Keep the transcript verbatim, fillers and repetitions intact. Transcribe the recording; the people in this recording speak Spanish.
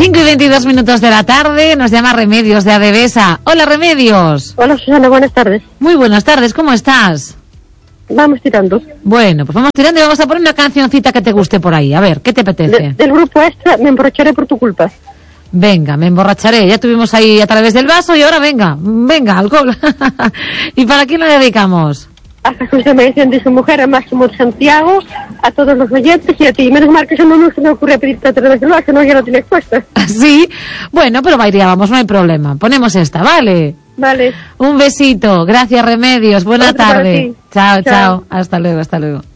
cinco y veintidós minutos de la tarde, nos llama Remedios de Adevesa. Hola, Remedios. Hola, Susana, buenas tardes. Muy buenas tardes, ¿cómo estás? Vamos tirando. Bueno, pues vamos tirando y vamos a poner una cancioncita que te guste por ahí. A ver, ¿qué te apetece? De, del grupo Extra, Me emborracharé por tu culpa. Venga, me emborracharé. Ya tuvimos ahí a través del vaso y ahora venga, venga, alcohol. ¿Y para quién la dedicamos? A Jesús de Medicina de su mujer, a Máximo de Santiago, a todos los oyentes y a ti. Menos mal que eso no se me ocurre pedirte a través del vaso, no, ya lo tienes puesta. Sí, bueno, pero vamos, no hay problema. Ponemos esta, ¿vale? Vale. Un besito. Gracias, Remedios. Buena Otra tarde. Chao, chao, chao. Hasta luego, hasta luego.